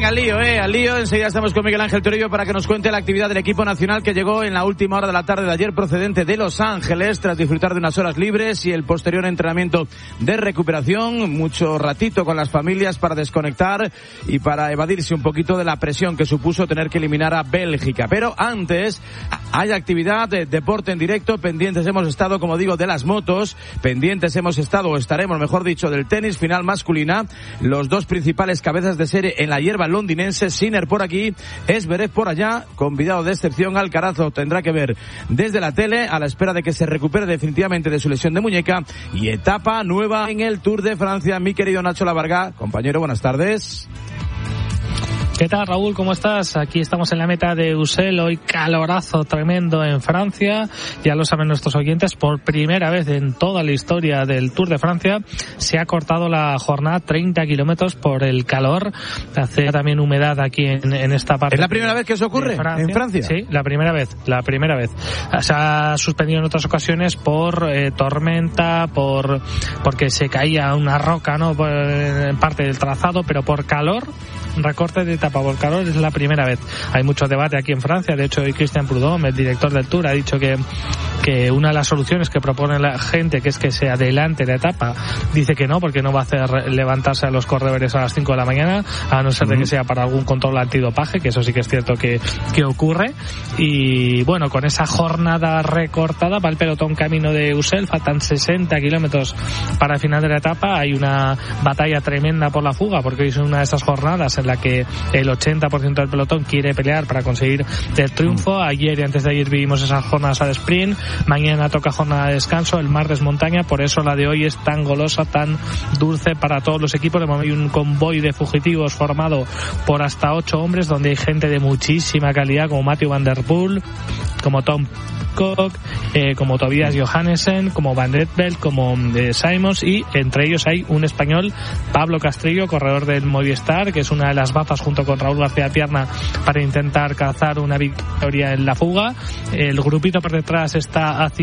al lío. Enseguida estamos con Miguel Ángel Toribio para que nos cuente la actividad del equipo nacional que llegó en la última hora de la tarde de ayer procedente de Los Ángeles tras disfrutar de unas horas libres y el posterior entrenamiento de recuperación. Mucho ratito con las familias para desconectar y para evadirse un poquito de la presión que supuso tener que eliminar a Bélgica. Pero antes hay actividad de deporte en directo. Pendientes hemos estado, como digo, de las motos. Pendientes hemos estado, o estaremos, mejor dicho, del tenis final masculina. Los dos principales cabezas de serie en la hierba londinense, Sinner por aquí, Zverev por allá, convidado de excepción. Alcaraz lo tendrá que ver desde la tele a la espera de que se recupere definitivamente de su lesión de muñeca. Y etapa nueva en el Tour de Francia. Mi querido Nacho Lavarga, compañero, buenas tardes. ¿Qué tal, Raúl? ¿Cómo estás? Aquí estamos en la meta de Ussel. Hoy calorazo tremendo en Francia. Ya lo saben nuestros oyentes, por primera vez en toda la historia del Tour de Francia se ha cortado la jornada 30 kilómetros por el calor. Hace también humedad aquí en esta parte. ¿Es la primera vez que eso ocurre en Francia? Sí, la primera vez. Se ha suspendido en otras ocasiones por tormenta, porque se caía una roca, ¿no?, en parte del trazado, pero por calor, recorte de etapa por calor, es la primera vez. Hay mucho debate aquí en Francia. De hecho, hoy Christian Prudhomme, el director del Tour, ha dicho que una de las soluciones que propone la gente, que es que se adelante la etapa, dice que no, porque no va a hacer levantarse a los corredores a las 5 de la mañana, a no ser de que sea para algún control antidopaje, que eso sí que es cierto que ocurre. Y bueno, con esa jornada recortada va el pelotón camino de Ussel. Faltan 60 kilómetros para el final de la etapa. Hay una batalla tremenda por la fuga, porque hoy es una de esas jornadas en la que el 80% del pelotón quiere pelear para conseguir el triunfo. Ayer y antes de ayer vivimos esas jornadas de sprint. Mañana toca jornada de descanso, el martes montaña. Por eso la de hoy es tan golosa, tan dulce para todos los equipos. De momento hay un convoy de fugitivos formado por hasta 8 hombres, donde hay gente de muchísima calidad, como Mathieu Van Der Poel, como Tom Cook, como Tobias Johannessen, como Van der Velde, como Simons, y entre ellos hay un español, Pablo Castrillo, corredor del Movistar, que es una de las bazas junto con Raúl García Pierna para intentar cazar una victoria en la fuga. El grupito por detrás está a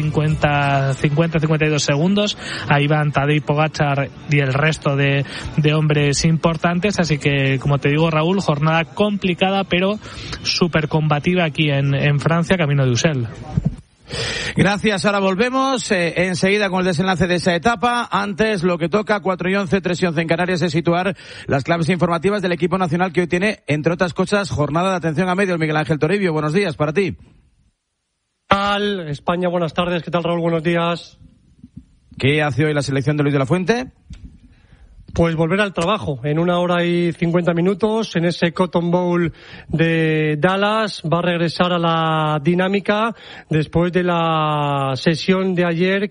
50-52 segundos. Ahí van Tadej Pogačar y el resto de hombres importantes. Así que, como te digo, Raúl, jornada complicada pero súper combativa aquí en Francia, camino de Ussel. Gracias, ahora volvemos enseguida con el desenlace de esa etapa. Antes, lo que toca, 4:11, 3:11 en Canarias, es situar las claves informativas del equipo nacional que hoy tiene, entre otras cosas, jornada de atención a medios. Miguel Ángel Toribio, buenos días para ti. ¿Qué tal, España? Buenas tardes. ¿Qué tal, Raúl? Buenos días. ¿Qué hace hoy la selección de Luis de la Fuente? Pues volver al trabajo en 1 hora y 50 minutos en ese Cotton Bowl de Dallas. Va a regresar a la dinámica después de la sesión de ayer